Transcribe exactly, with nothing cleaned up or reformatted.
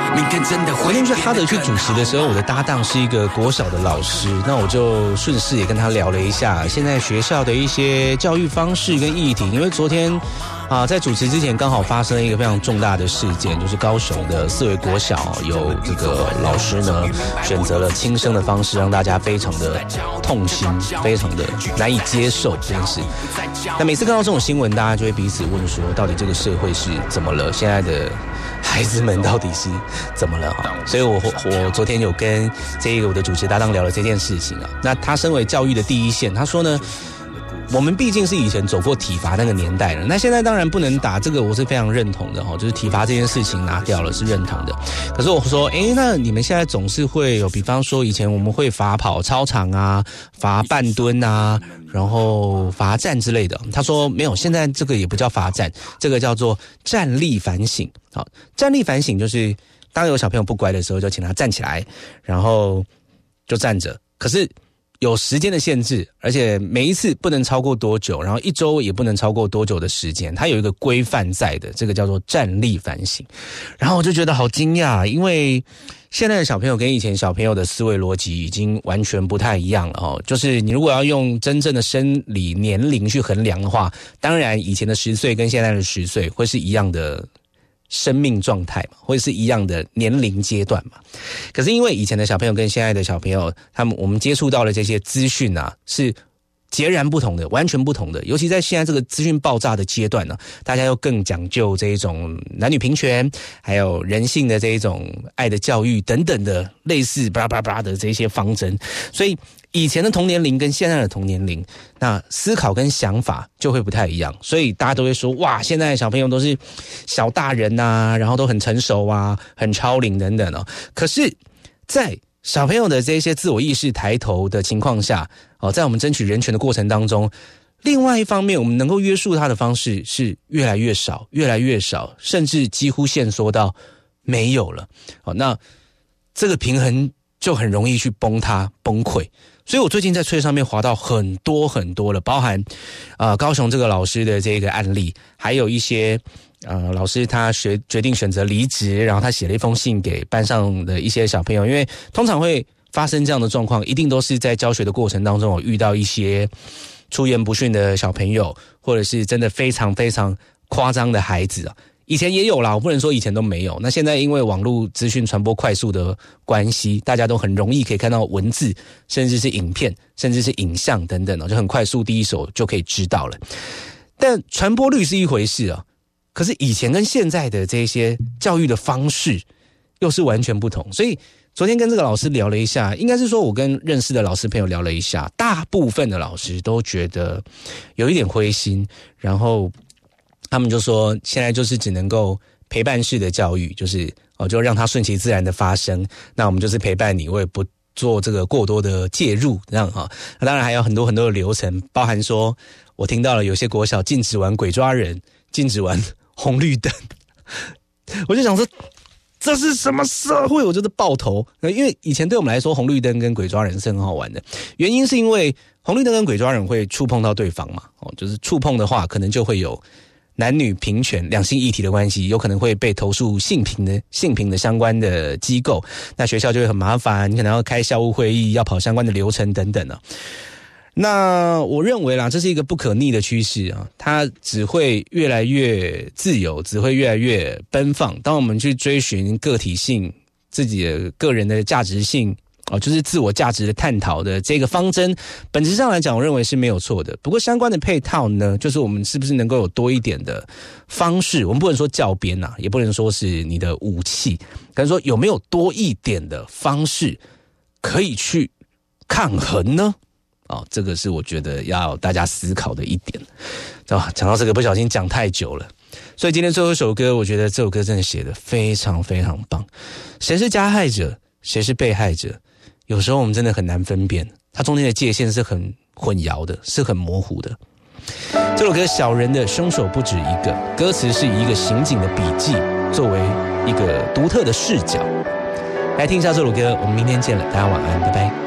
明天真的会。 昨天去哈德去主持的时候，我的搭档是一个国小的老师，那我就顺势也跟他聊了一下现在学校的一些教育方式跟议题，因为昨天啊，在主持之前刚好发生了一个非常重大的事件，就是高雄的四维国小有这个老师呢选择了轻生的方式，让大家非常的痛心，非常的难以接受这件事。那每次看到这种新闻，大家就会彼此问说，到底这个社会是怎么了？现在的孩子们到底是怎么了？所以我我昨天有跟这个我的主持搭档聊了这件事情啊。那他身为教育的第一线，他说呢，我们毕竟是以前走过体罚那个年代了，那现在当然不能打，这个我是非常认同的哈，就是体罚这件事情拿掉了是认同的。可是我说，诶，那你们现在总是会有，比方说以前我们会罚跑操场啊，罚半蹲啊，然后罚站之类的。他说没有，现在这个也不叫罚站，这个叫做站立反省。好，站立反省就是当有小朋友不乖的时候，就请他站起来，然后就站着。可是有时间的限制，而且每一次不能超过多久，然后一周也不能超过多久的时间，它有一个规范在的，这个叫做站立反省。然后我就觉得好惊讶，因为现在的小朋友跟以前小朋友的思维逻辑已经完全不太一样了哦。就是你如果要用真正的生理年龄去衡量的话，当然以前的十岁跟现在的十岁会是一样的生命状态嘛，会是一样的年龄阶段嘛。可是因为以前的小朋友跟现在的小朋友，他们我们接触到的这些资讯啊，是截然不同的，完全不同的。尤其在现在这个资讯爆炸的阶段呢，大家又更讲究这一种男女平权，还有人性的这一种爱的教育等等的类似巴拉巴拉的这些方针，所以以前的同年龄跟现在的同年龄，那思考跟想法就会不太一样，所以大家都会说，哇，现在的小朋友都是小大人啊，然后都很成熟啊，很超龄等等哦。可是在小朋友的这些自我意识抬头的情况下，哦，在我们争取人权的过程当中，另外一方面，我们能够约束他的方式是越来越少，越来越少，甚至几乎限缩到没有了。哦，那这个平衡就很容易去崩塌、崩溃。所以我最近在Twitter上面滑到很多很多了，包含呃高雄这个老师的这个案例，还有一些呃老师他决决定选择离职，然后他写了一封信给班上的一些小朋友，因为通常会发生这样的状况，一定都是在教学的过程当中有遇到一些出言不逊的小朋友，或者是真的非常非常夸张的孩子啊。以前也有啦，我不能说以前都没有。那现在因为网络资讯传播快速的关系，大家都很容易可以看到文字，甚至是影片，甚至是影像等等，就很快速第一手就可以知道了。但传播率是一回事啊，可是以前跟现在的这些教育的方式又是完全不同。所以昨天跟这个老师聊了一下，应该是说我跟认识的老师朋友聊了一下，大部分的老师都觉得有一点灰心，然后他们就说现在就是只能够陪伴式的教育，就是哦，就让它顺其自然的发生。那我们就是陪伴你，我也不做这个过多的介入，这样哈。那当然还有很多很多的流程，包含说我听到了有些国小禁止玩鬼抓人，禁止玩红绿灯，我就想说这是什么社会？我觉得爆头。因为以前对我们来说，红绿灯跟鬼抓人是很好玩的，原因是因为红绿灯跟鬼抓人会触碰到对方嘛，哦，就是触碰的话，可能就会有男女平权、两性议题的关系，有可能会被投诉性平的性平的相关的机构，那学校就会很麻烦，你可能要开校务会议，要跑相关的流程等等啊。那我认为啦，这是一个不可逆的趋势啊，它只会越来越自由，只会越来越奔放。当我们去追寻个体性、自己的个人的价值性，哦，就是自我价值的探讨的这个方针，本质上来讲，我认为是没有错的。不过相关的配套呢，就是我们是不是能够有多一点的方式，我们不能说教鞭啊，也不能说是你的武器，可是说有没有多一点的方式可以去抗衡呢？哦，这个是我觉得要大家思考的一点。哦，讲到这个不小心讲太久了，所以今天最后一首歌，我觉得这首歌真的写得非常非常棒。谁是加害者，谁是被害者？有时候我们真的很难分辨，它中间的界限是很混淆的，是很模糊的。这首歌《小人的凶手不止一个》，歌词是以一个刑警的笔记作为一个独特的视角。来听一下这首歌，我们明天见了，大家晚安，拜拜。